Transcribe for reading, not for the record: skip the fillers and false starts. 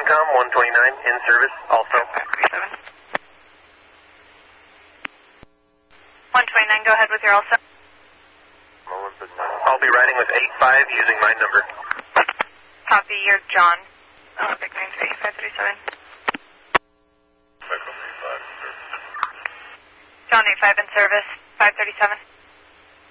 Tom, 129 in service, also. 129, go ahead with your also. I'll be riding with 85 using my number. Copy, you're John. Olympic 93, 537. John 85 in service, 537.